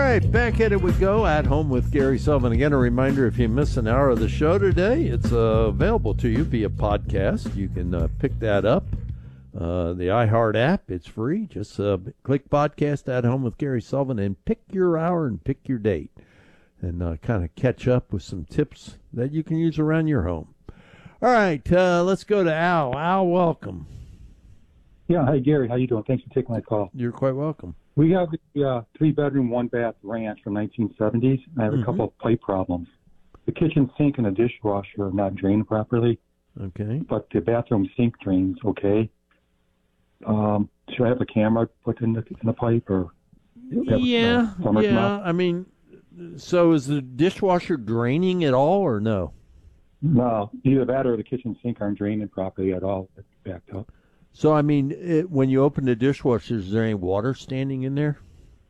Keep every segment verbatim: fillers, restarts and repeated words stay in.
right, back at it we go, At Home with Gary Sullivan. Again, a reminder, if you miss an hour of the show today, it's uh, available to you via podcast. You can uh, pick that up. Uh, the iHeart app, it's free. Just uh, click podcast At Home with Gary Sullivan and pick your hour and pick your date. And uh, kind of catch up with some tips that you can use around your home. All right, uh, let's go to Al. Al, welcome. Yeah, hi, Gary. How you doing? Thanks for taking my call. You're quite welcome. We have the uh, three-bedroom, one-bath ranch from nineteen seventies. I have mm-hmm. a couple of pipe problems. The kitchen sink and the dishwasher are not drained properly. Okay. But the bathroom sink drains okay. Um, should I have a camera put in the, in the pipe? or? Yeah, a, uh, yeah. I mean, so is the dishwasher draining at all or no? No, either that or the kitchen sink aren't draining properly at all. It's backed up. So, I mean, it, when you open the dishwasher, is there any water standing in there?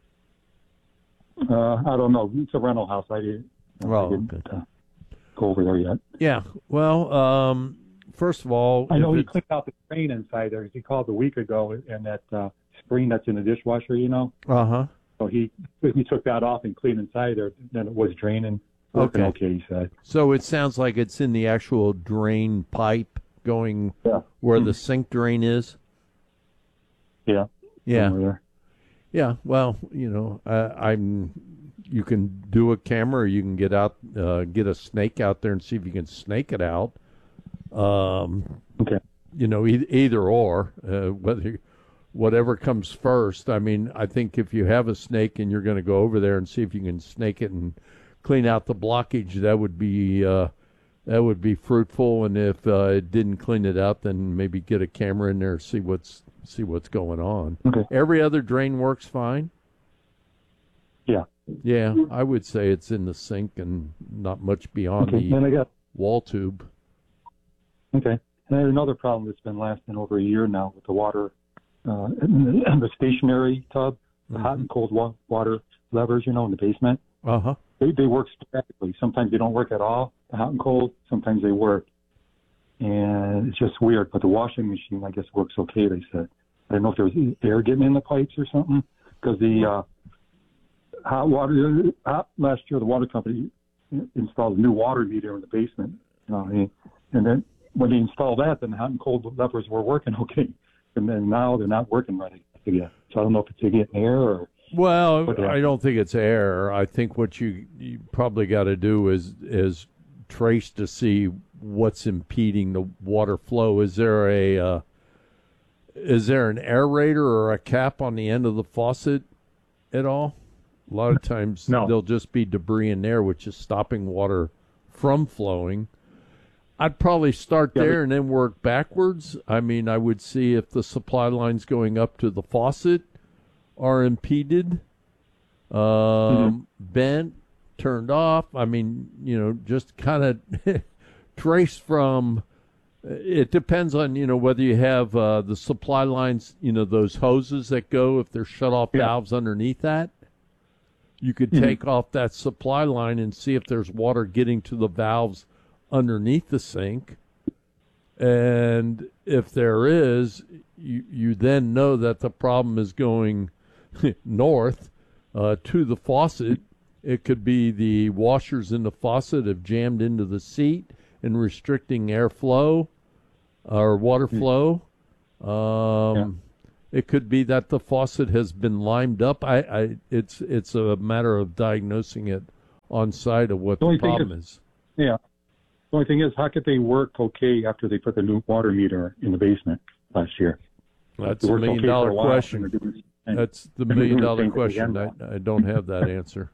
Uh, I don't know. It's a rental house. I didn't, well, I didn't okay. uh, go over there yet. Yeah. Well, um, first of all, I know he cleaned out the drain inside there. He called a week ago, and that uh, screen that's in the dishwasher, you know. Uh huh. So he he took that off and cleaned inside there. Then it was draining. Working okay. okay, he said. So it sounds like it's in the actual drain pipe going yeah. where mm-hmm. the sink drain is. Yeah. Yeah. Yeah. Well, you know, uh, I'm. You can do a camera, or you can get out, uh, get a snake out there and see if you can snake it out. Um, okay. You know, e- either or, uh, whether whatever comes first. I mean, I think if you have a snake and you're going to go over there and see if you can snake it and clean out the blockage, that would be uh, that would be fruitful. And if uh, it didn't clean it out, then maybe get a camera in there and see what's see what's going on. Okay. Every other drain works fine. Yeah. Yeah, I would say it's in the sink and not much beyond okay. the then I got, wall tube. Okay. And I have another problem that's been lasting over a year now with the water, uh, in the, in the stationary tub, the mm-hmm. hot and cold wa- water levers, you know, in the basement. Uh-huh. They they work sporadically. Sometimes they don't work at all, the hot and cold. Sometimes they work. And it's just weird. But the washing machine, I guess, works okay, they said. I don't know if there was air getting in the pipes or something. Because the uh, hot water, hot, last year the water company installed a new water meter in the basement. Uh, and then when they installed that, then the hot and cold levers were working okay. And then now they're not working right again. So I don't know if it's getting air or... Well, I don't think it's air. I think what you, you probably got to do is is trace to see what's impeding the water flow. Is there a uh, is there an aerator or a cap on the end of the faucet at all? A lot of times no. there'll just be debris in there, which is stopping water from flowing. I'd probably start yeah, there but- and then work backwards. I mean, I would see if the supply line's going up to the faucet are impeded, um, mm-hmm. bent, turned off. I mean, you know, just kind of trace from, it depends on, you know, whether you have uh, the supply lines, you know, those hoses that go, if they're shut off yeah. valves underneath that, you could mm-hmm. take off that supply line and see if there's water getting to the valves underneath the sink. And if there is, you, you then know that the problem is going north uh, to the faucet. It could be the washers in the faucet have jammed into the seat and restricting airflow or water flow. Um, yeah. It could be that the faucet has been limed up. I, I it's it's a matter of diagnosing it on site of what the, the problem is, is. Yeah. The only thing is, how could they work okay after they put the new water meter in the basement last year? That's a million okay dollar question. That's the million dollar question. I, I don't have that answer.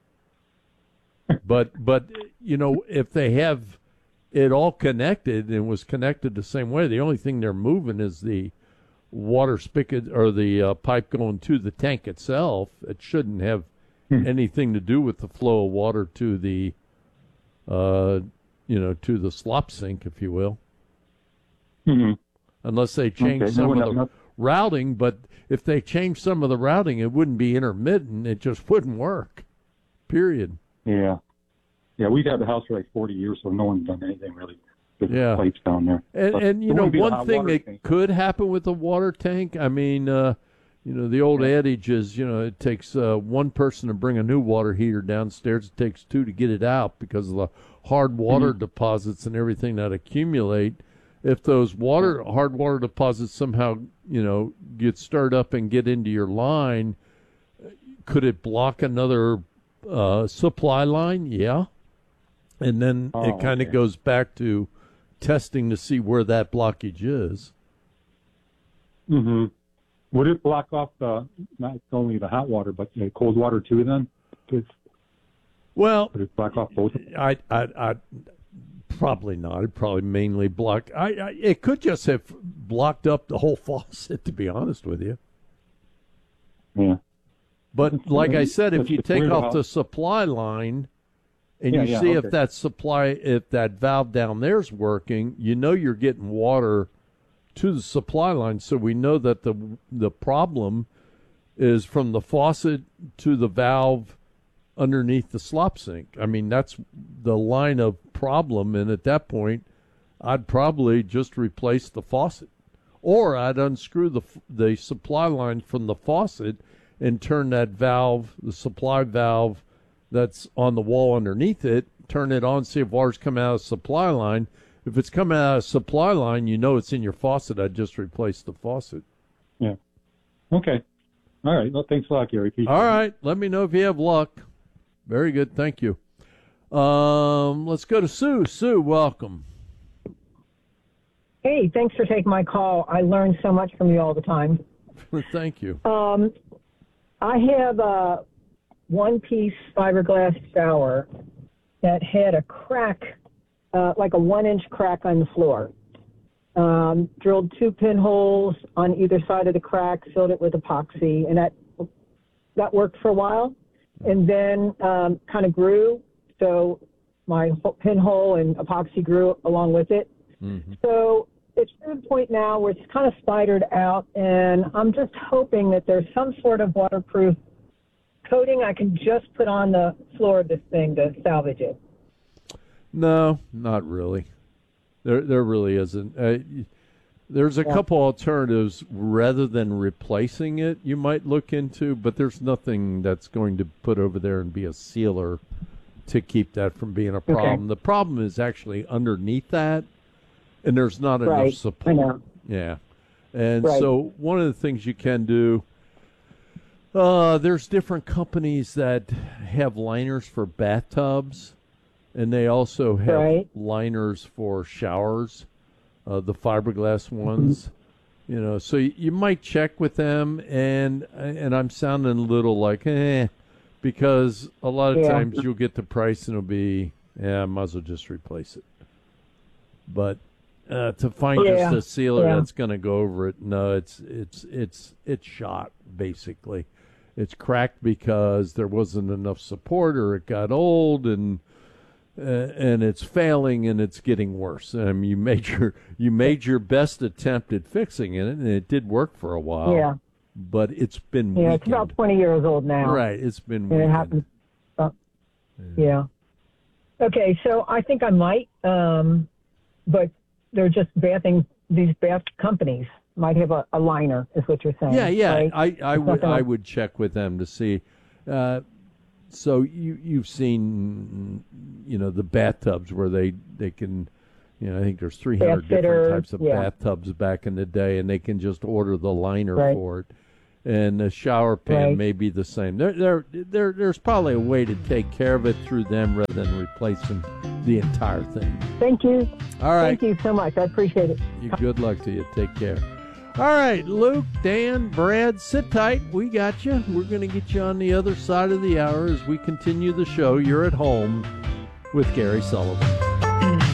But, but you know, if they have it all connected and was connected the same way, the only thing they're moving is the water spigot or the uh, pipe going to the tank itself. It shouldn't have hmm. anything to do with the flow of water to the, uh, you know, to the slop sink, if you will. Mm-hmm. Unless they change okay. some no, of the... Not- routing, but if they change some of the routing, it wouldn't be intermittent. It just wouldn't work, period. Yeah. Yeah, we've had the house for like forty years, so no one's done anything really with yeah. the pipes down there. And, and you know, one thing that tank. could happen with the water tank, I mean, uh, You know, the old adage is, you know, it takes uh, one person to bring a new water heater downstairs. It takes two to get it out because of the hard water mm-hmm. deposits and everything that accumulate. If those water hard water deposits somehow, you know, get stirred up and get into your line, could it block another uh, supply line? Yeah. And then oh, it kind of okay. goes back to testing to see where that blockage is. Mm-hmm. Would it block off the not only the hot water but the cold water too? Then, well, would it block off both? I, I, I probably not. It'd probably mainly block. I, I, it could just have blocked up the whole faucet. To be honest with you. Yeah. But like I said, if you it's take off how... the supply line and yeah, you yeah, see okay. if that supply, if that valve down there's working, you know you're getting water to the supply line, so we know that the the problem is from the faucet to the valve underneath the slop sink. I mean, that's the line of problem, and at that point, I'd probably just replace the faucet, or I'd unscrew the the supply line from the faucet and turn that valve, the supply valve that's on the wall underneath it, turn it on, see if water's coming out of the supply line. If it's coming out of supply line, you know it's in your faucet. I just replaced the faucet. Yeah. Okay. All right. Well, thanks a lot, Gary. Appreciate All right. Let me know if you have luck. Very good. Thank you. Um, let's go to Sue. Sue, welcome. Hey, thanks for taking my call. I learn so much from you all the time. Thank you. Um, I have a one-piece fiberglass shower that had a crack, uh, like a one-inch crack on the floor. Um, drilled two pinholes on either side of the crack, filled it with epoxy, and that that worked for a while. And then um, kind of grew, so my pinhole and epoxy grew along with it. Mm-hmm. So it's to the point now where it's kind of spidered out, and I'm just hoping that there's some sort of waterproof coating I can just put on the floor of this thing to salvage it. No, not really. There, there really isn't. Uh, there's a yeah. couple alternatives rather than replacing it you might look into, but there's nothing that's going to put over there and be a sealer to keep that from being a problem. Okay. The problem is actually underneath that, and there's not right. enough support. I know. Yeah. And right. so one of the things you can do, uh, there's different companies that have liners for bathtubs, and they also have right. liners for showers, uh, the fiberglass ones. Mm-hmm. You know, so you, you might check with them, and and I'm sounding a little like, eh, because a lot of yeah. times you'll get the price and it'll be, yeah, I might as well just replace it. But uh, to find yeah. just a sealer yeah. that's going to go over it, no, it's it's it's it's shot basically. It's cracked because there wasn't enough support, or it got old, and uh, and it's failing, and it's getting worse. Um, you made your you made your best attempt at fixing it, and it did work for a while. Yeah. But it's been yeah, weakened. it's about twenty years old now. Right, it's been and weakened. it happens. Uh, yeah. yeah. Okay, so I think I might, um, but they're just bathing. These bath companies might have a, a liner, is what you're saying. Yeah, yeah. Right? I, I would I like... would check with them to see. Uh, so you you've seen, you know, the bathtubs where they they can, you know, I think there's three hundred different types of yeah. bathtubs back in the day, and they can just order the liner right. for it. And the shower pan right. may be the same. There, there, there, there's probably a way to take care of it through them rather than replacing the entire thing. Thank you. All right. Thank you so much. I appreciate it. You, good luck to you. Take care. All right, Luke, Dan, Brad, sit tight. We got you. We're going to get you on the other side of the hour as we continue the show. You're at home with Gary Sullivan.